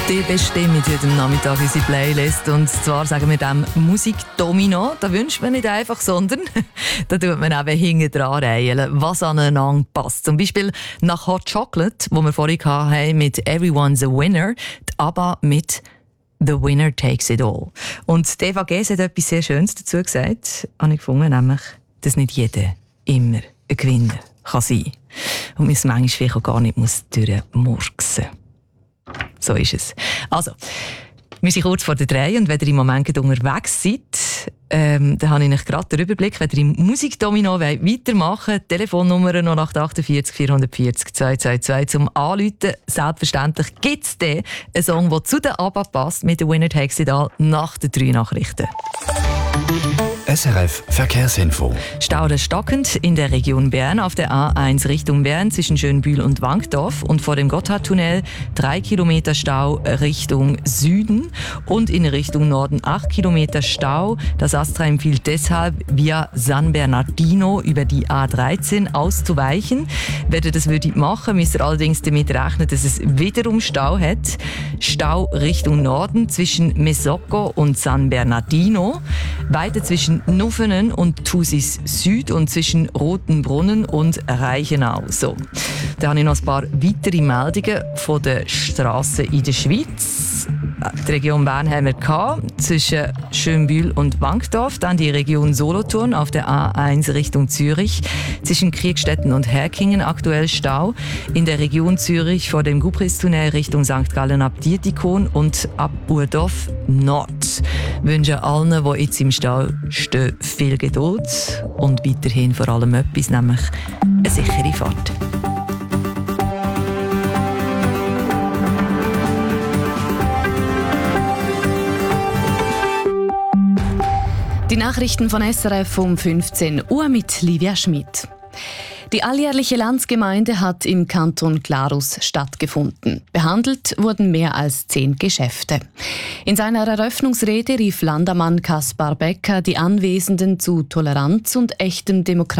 Die bestimmen jeden Nachmittag unsere Playlist. Und zwar sagen wir dem Musikdomino. Da wünscht man nicht einfach, sondern da tut man eben hinten dran reihen, was aneinander passt. Zum Beispiel nach Hot Chocolate, wo wir vorhin hatten, mit Everyone's a Winner, die ABBA mit The Winner Takes It All. Und die Eva Gess hat etwas sehr Schönes dazu gesagt, habe ich gefunden, nämlich, dass nicht jeder immer ein Gewinner kann sein. Und man es manchmal vielleicht auch gar nicht durchmurksen muss. So ist es. Also, wir sind kurz vor der 3 und wenn ihr im Moment unterwegs seid, dann habe ich euch gerade den Überblick, wenn ihr im Musikdomino weitermachen wollt, Telefonnummer 0848 440 222 zum Anrufen. Selbstverständlich gibt es dann einen Song, der zu der ABBA passt, mit der Winner Takes It All nach den 3 Nachrichten. SRF Verkehrsinfo. Stau stockend in der Region Bern auf der A1 Richtung Bern zwischen Schönbühl und Wankdorf und vor dem Gotthardtunnel 3 Kilometer Stau Richtung Süden und in Richtung Norden 8 Kilometer Stau. Das ASTRA empfiehlt deshalb, via San Bernardino über die A13 auszuweichen. Wenn ihr das machen würdet, müsst ihr allerdings damit rechnen, dass es wiederum Stau hat. Stau Richtung Norden zwischen Mesocco und San Bernardino. Weiter zwischen Nuffenen und Thusis Süd und zwischen Rotenbrunnen und Reichenau. So. Dann habe ich noch ein paar weitere Meldungen von den Strassen in der Schweiz. Die Region Bern haben wir zwischen Schönbühl und Wankdorf. Dann die Region Solothurn auf der A1 Richtung Zürich. Zwischen Kriegstetten und Herkingen aktuell Stau. In der Region Zürich vor dem Gubristunnel Richtung St. Gallen ab Dietikon und ab Urdorf Nord. Ich wünsche allen, die jetzt im Stau stehen, viel Geduld und weiterhin vor allem etwas, nämlich eine sichere Fahrt. Die Nachrichten von SRF um 15 Uhr mit Livia Schmidt. Die alljährliche Landsgemeinde hat im Kanton Glarus stattgefunden. Behandelt wurden mehr als 10 Geschäfte. In seiner Eröffnungsrede rief Landermann Kaspar Becker die Anwesenden zu Toleranz und echtem Demokratie